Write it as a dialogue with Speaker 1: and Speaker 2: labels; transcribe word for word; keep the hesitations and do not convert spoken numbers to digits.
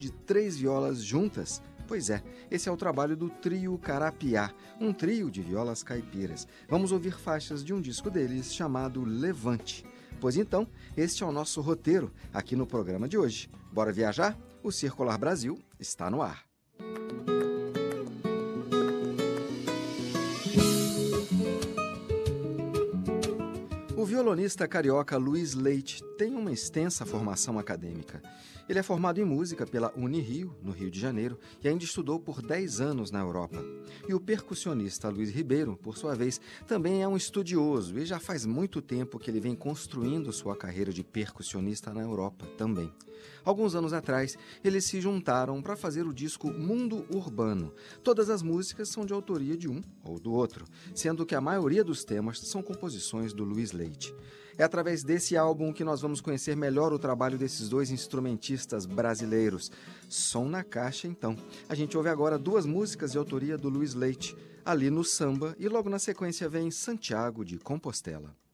Speaker 1: de três violas juntas? Pois é, esse é o trabalho do Trio Carapiá, um trio de violas caipiras. Vamos ouvir faixas de um disco deles chamado Levante. Pois então, este é o nosso roteiro aqui no programa de hoje. Bora viajar? O Circular Brasil está no ar. O violonista carioca Luiz Leite tem uma extensa formação acadêmica. Ele é formado em música pela Unirio, no Rio de Janeiro, e ainda estudou por dez anos na Europa. E o percussionista Luiz Ribeiro, por sua vez, também é um estudioso e já faz muito tempo que ele vem construindo sua carreira de percussionista na Europa também. Alguns anos atrás, eles se juntaram para fazer o disco Mundo Urbano. Todas as músicas são de autoria de um ou do outro, sendo que a maioria dos temas são composições do Luiz Leite. É através desse álbum que nós vamos conhecer melhor o trabalho desses dois instrumentistas brasileiros. Som na Caixa, então. A gente ouve agora duas músicas de autoria do Luiz Leite, Ali no Samba, e logo na sequência vem Santiago de Compostela.